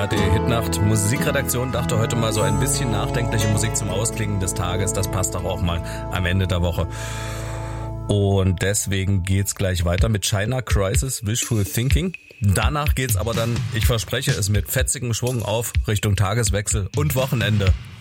ARD Hitnacht Musikredaktion dachte heute mal so ein bisschen nachdenkliche Musik zum Ausklingen des Tages. Das passt doch auch mal am Ende der Woche. Und deswegen geht's gleich weiter mit China Crisis Wishful Thinking. Danach geht's aber dann, ich verspreche es, mit fetzigem Schwung auf Richtung Tageswechsel und Wochenende.